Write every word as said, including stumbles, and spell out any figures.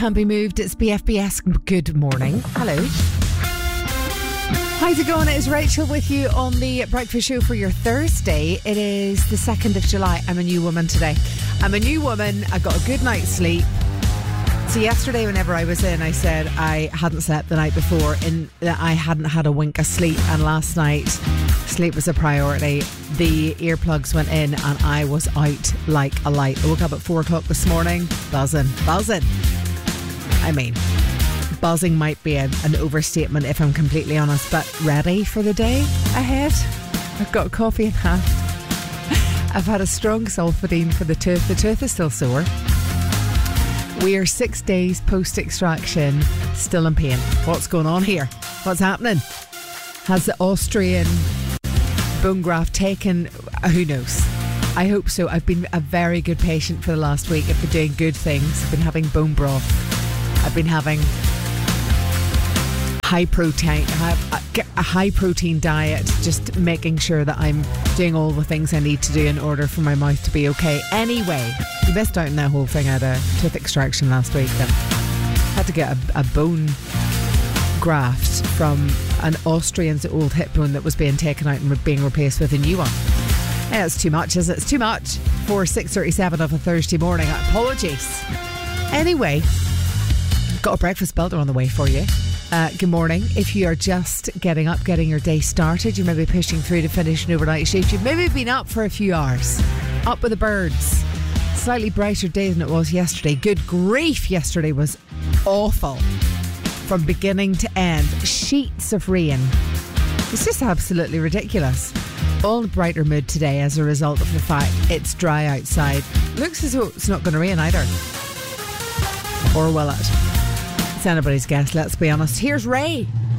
Can't be moved. It's B F B S. Good morning. Hello. How's it going? It's Rachel with you on the Breakfast Show for your Thursday. It is the second of July. I'm a new woman today. I'm a new woman. I got a good night's sleep. So yesterday, whenever I was in, I said I hadn't slept the night before and that I hadn't had a wink of sleep. And last night, sleep was a priority. The earplugs went in and I was out like a light. I woke up at four o'clock this morning, buzzing, buzzing. I mean, buzzing might be a, an overstatement if I'm completely honest, but ready for the day ahead. I've got coffee in hand. I've had a strong sulfadine for the tooth. The tooth is still sore. We are six days post-extraction, still in pain. What's going on here? What's happening? Has the Austrian bone graft taken? Who knows? I hope so. I've been a very good patient for the last week. I've been doing good things. I've been having bone broth. I've been having high protein, a high protein diet, just making sure that I'm doing all the things I need to do in order for my mouth to be okay. Anyway, you missed out on that whole thing. I had a tooth extraction last week. Then had to get a, a bone graft from an Austrian's old hip bone that was being taken out and being replaced with a new one. Yeah, it's too much, is it? It's too much for six thirty-seven of a Thursday morning. Apologies. Anyway, got a breakfast builder on the way for you. Uh, good morning. If you are just getting up, getting your day started, you may be pushing through to finish an overnight shift. You've maybe been up for a few hours. Up with the birds. Slightly brighter day than it was yesterday. Good grief, yesterday was awful. From beginning to end. Sheets of rain. It's just absolutely ridiculous. All in a brighter mood today as a result of the fact it's dry outside. Looks as though it's not going to rain either. Or will it? It's anybody's guess, let's be honest. Here's Ray.